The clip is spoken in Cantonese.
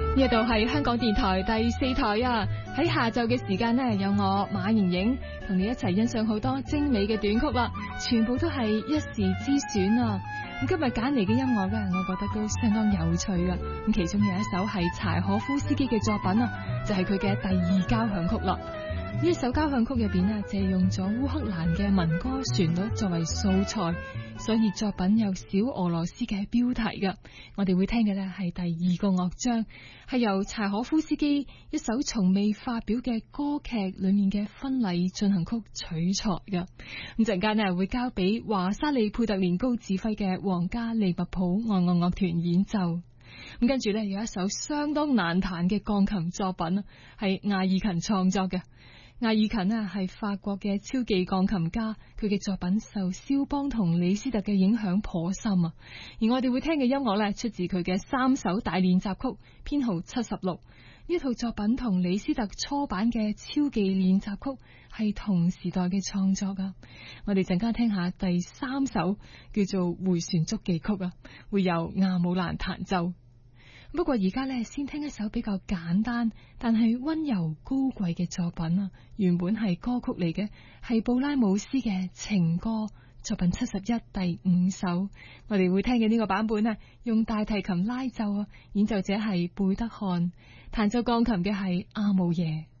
呢度係香港電台第4台啊！喺下晝嘅時間呢，有我馬瑩瑩同你一齊欣賞好多精美嘅短曲啦，全部都係一時之選啊！咁今日揀嚟嘅音樂呢，我覺得都相當有趣噶。咁其中有一首係柴可夫斯基嘅作品啊，就係佢嘅第2交響曲啦。呢一首交響曲入邊呢，借用咗烏克蘭嘅民歌旋律作為素材，所以作品有小俄羅斯嘅標題噶。我哋會聽嘅呢係第2個樂章，係由柴可夫斯基一首從未發表嘅歌劇裏面嘅婚禮進行曲取材噶。咁陣間呢會交俾華沙利佩特連高指揮嘅皇家利物浦愛樂樂團演奏。咁跟住呢有一首相當難彈嘅鋼琴作品啊，係艾爾勤創作嘅。艾爾勤啊係法國嘅超技鋼琴家，佢嘅作品受肖邦同李斯特嘅影響頗深啊。而我哋會聽嘅音樂咧，出自佢嘅3首大練習曲，編號76。呢套作品同李斯特初版嘅超技練習曲係同時代嘅創作噶。我哋陣間聽下第3首叫做回旋觸技曲啊，會由亞姆蘭彈奏。不過而家咧，先聽一首比較簡單但係溫柔高貴嘅作品啊。原本係歌曲嚟嘅，係布拉姆斯嘅情歌，作品71第5首。我哋會聽嘅呢個版本啊，用大提琴拉奏啊，演奏者係貝德漢，彈奏鋼琴嘅係阿姆耶。